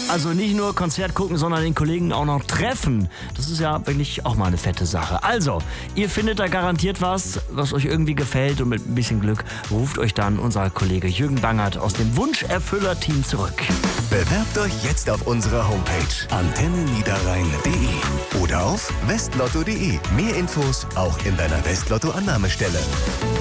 Also nicht nur Konzert gucken, sondern den Kollegen auch noch treffen. Das ist ja wirklich auch mal eine fette Sache. Also, ihr findet da garantiert was euch irgendwie gefällt und mit ein bisschen Glück ruft euch dann unser Kollege Jürgen Bangert aus dem Wunscherfüller-Team zurück. Bewerbt euch jetzt auf unserer Homepage antenneniederrhein.de oder auf westlotto.de. Mehr Infos auch in deiner Westlotto-Annahmestelle.